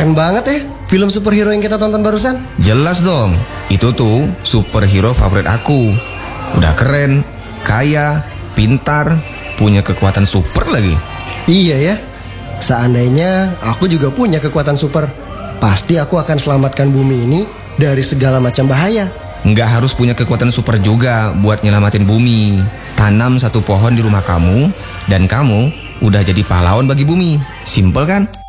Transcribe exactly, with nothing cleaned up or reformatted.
Keren banget ya film superhero yang kita tonton barusan. Jelas dong, itu tuh superhero favorit aku. Udah keren, kaya, pintar, punya kekuatan super lagi. Iya ya, seandainya aku juga punya kekuatan super, pasti aku akan selamatkan bumi ini dari segala macam bahaya. Nggak harus punya kekuatan super juga buat nyelamatin bumi. Tanam satu pohon di rumah kamu, dan kamu udah jadi pahlawan bagi bumi. Simpel kan?